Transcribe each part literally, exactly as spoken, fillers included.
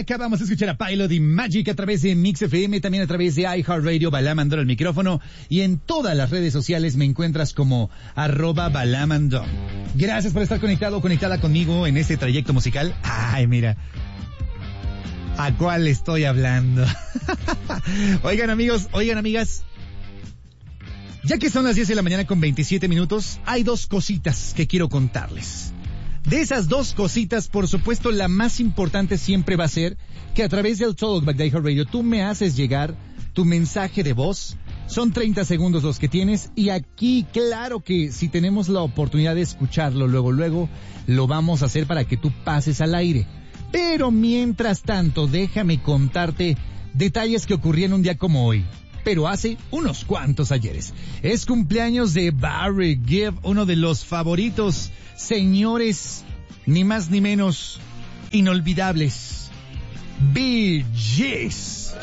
Acabamos de escuchar a Pilot y Magic a través de Mix F M, también a través de iHeartRadio, Balamandón al micrófono, y en todas las redes sociales me encuentras como arroba Balamandón. Gracias por estar conectado o conectada conmigo en este trayecto musical. Ay, mira, ¿a cuál estoy hablando? Oigan amigos, oigan amigas, ya que son las diez de la mañana con veintisiete minutos, hay dos cositas que quiero contarles. De esas dos cositas, por supuesto, la más importante siempre va a ser que a través del Talkback de iHeartRadio tú me haces llegar tu mensaje de voz. Son treinta segundos los que tienes y aquí, claro que si tenemos la oportunidad de escucharlo luego, luego, lo vamos a hacer para que tú pases al aire. Pero mientras tanto, déjame contarte detalles que ocurrían un día como hoy, pero hace unos cuantos ayeres. Es cumpleaños de Barry Gibb, uno de los favoritos, señores, ni más ni menos, inolvidables, Bee Gees.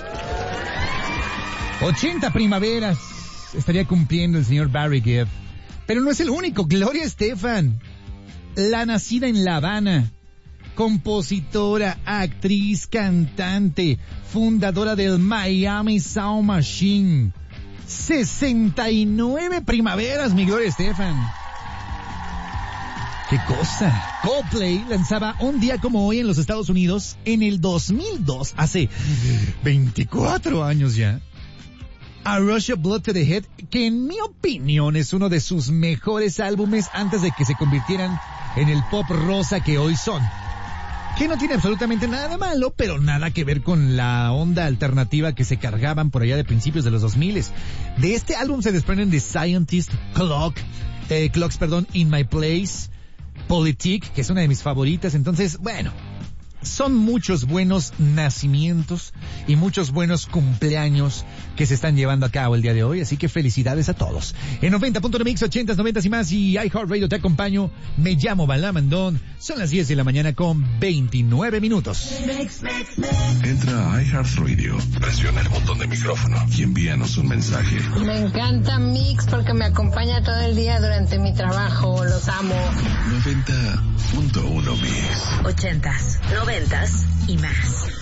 ochenta primaveras estaría cumpliendo el señor Barry Gibb. Pero no es el único. Gloria Estefan, la nacida en La Habana, compositora, actriz, cantante, fundadora del Miami Sound Machine. sesenta y nueve primaveras, mi Gloria Estefan. ¡Qué cosa! Coldplay lanzaba un día como hoy en los Estados Unidos en el dos mil dos, hace veinticuatro años ya, A Rush of Blood to the Head, que en mi opinión es uno de sus mejores álbumes antes de que se convirtieran en el pop rosa que hoy son. Que no tiene absolutamente nada de malo, pero nada que ver con la onda alternativa que se cargaban por allá de principios de los dos mil. De este álbum se desprenden The Scientist, Clock, eh, Clocks, perdón, In My Place, Politique, que es una de mis favoritas. Entonces, bueno, son muchos buenos nacimientos y muchos buenos cumpleaños que se están llevando a cabo el día de hoy, así que felicidades a todos. En noventa punto nueve Mix, ochentas, noventas y más, y iHeartRadio te acompaño. Me llamo Balamandón. Son las diez de la mañana con veintinueve minutos. Entra a iHeartRadio, presiona el botón de micrófono y envíanos un mensaje. Me encanta Mix porque me acompaña todo el día durante mi trabajo. Los amo. noventa punto uno Mix. Ochentas, noventas y más.